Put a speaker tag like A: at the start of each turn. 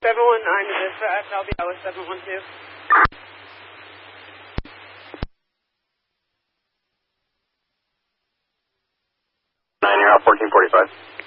A: 719 to dispatch. I'll be out with 712.
B: 9, you're out 1445.